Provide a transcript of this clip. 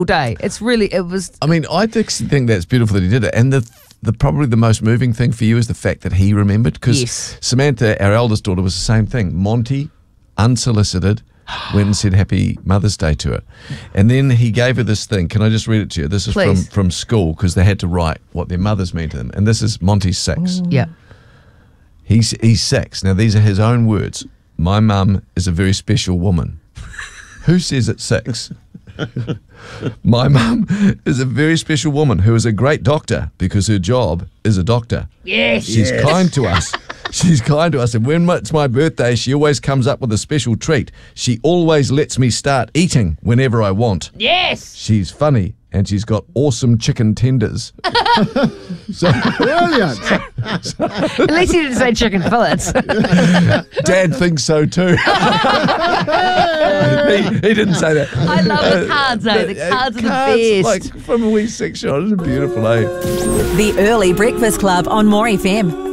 day. It was. I mean, I think that's beautiful that he did it. And the probably the most moving thing for you is the fact that he remembered. Because Samantha, our eldest daughter, was the same thing. Monty, unsolicited, went and said Happy Mother's Day to her. And then he gave her this thing. Can I just read it to you? This is from school because they had to write what their mothers meant to them. And this is Monty's 6. Yeah. He's 6. Now, these are his own words. My mum is a very special woman. Who says it's 6? My mum is a very special woman who is a great doctor because her job is a doctor. Yes. She's kind to us. She's kind to us. And when it's my birthday, she always comes up with a special treat. She always lets me start eating whenever I want. Yes. She's funny and she's got awesome chicken tenders. Brilliant. At least he didn't say chicken fillets. Dad thinks so too. he didn't say that. I love the cards, though. The cards are the best. Like from a wee 6-year-old. It's beautiful, eh? The Early Breakfast Club on More FM.